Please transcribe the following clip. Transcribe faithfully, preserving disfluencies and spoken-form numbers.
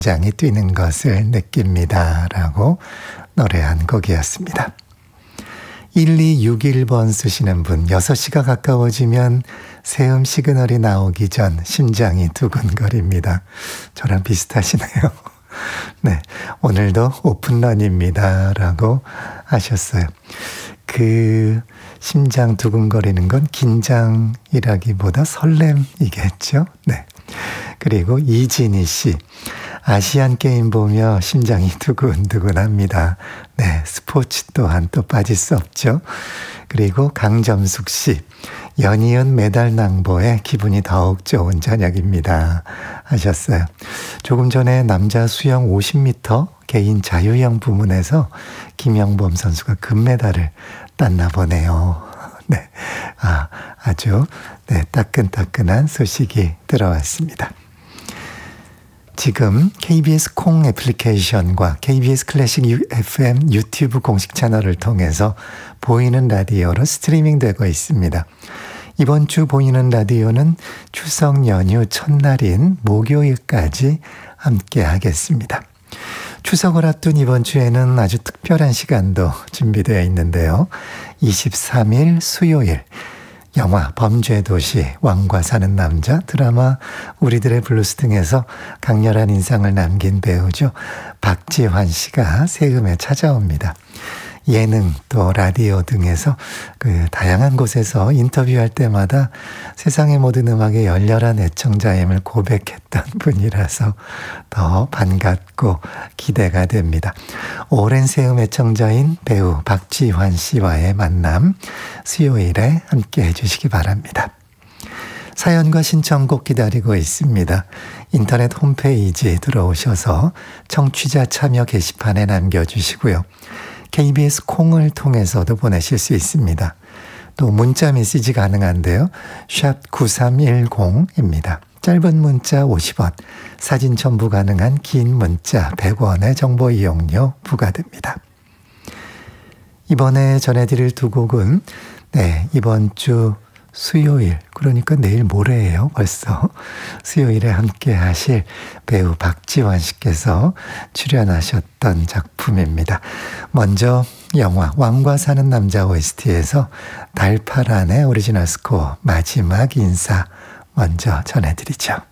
심장이 뛰는 것을 느낍니다. 라고 노래한 곡이었습니다. 일이육일 번 쓰시는 분, 여섯 시가 가까워지면 세음 시그널이 나오기 전 심장이 두근거립니다. 저랑 비슷하시네요. 네, 오늘도 오픈런입니다. 라고 하셨어요. 그 심장 두근거리는 건 긴장이라기보다 설렘이겠죠. 네. 그리고 이진희 씨, 아시안 게임 보며 심장이 두근두근합니다. 네, 스포츠 또한 또 빠질 수 없죠. 그리고 강점숙 씨, 연이은 메달 낭보에 기분이 더욱 좋은 저녁입니다. 하셨어요. 조금 전에 남자 수영 오십 미터 개인 자유형 부문에서 김영범 선수가 금메달을 땄나 보네요. 네, 아, 아주 네, 따끈따끈한 소식이 들어왔습니다. 지금 케이비에스 콩 애플리케이션과 케이비에스 클래식 에프엠 유튜브 공식 채널을 통해서 보이는 라디오로 스트리밍 되고 있습니다. 이번 주 보이는 라디오는 추석 연휴 첫날인 목요일까지 함께 하겠습니다. 추석을 앞둔 이번 주에는 아주 특별한 시간도 준비되어 있는데요. 이십삼 일 수요일, 영화 범죄도시, 왕과 사는 남자, 드라마 우리들의 블루스 등에서 강렬한 인상을 남긴 배우죠. 박지환 씨가 세음에 찾아옵니다. 예능 또 라디오 등에서 그 다양한 곳에서 인터뷰할 때마다 세상의 모든 음악에 열렬한 애청자임을 고백했던 분이라서 더 반갑고 기대가 됩니다. 오랜 세음 애청자인 배우 박지환 씨와의 만남 수요일에 함께 해주시기 바랍니다. 사연과 신청곡 기다리고 있습니다. 인터넷 홈페이지 들어오셔서 청취자 참여 게시판에 남겨주시고요. 케이비에스 콩을 통해서도 보내실 수 있습니다. 또 문자 메시지 가능한데요. 샵 구삼일공입니다. 짧은 문자 오십 원, 사진 첨부 가능한 긴 문자 백 원의 정보 이용료 부과됩니다. 이번에 전해드릴 두 곡은 네, 이번 주 수요일, 그러니까 내일 모레예요. 벌써 수요일에 함께 하실 배우 박지환 씨께서 출연하셨던 작품입니다. 먼저 영화 왕과 사는 남자 오에스티에서 달파란의 오리지널 스코어 마지막 인사 먼저 전해드리죠.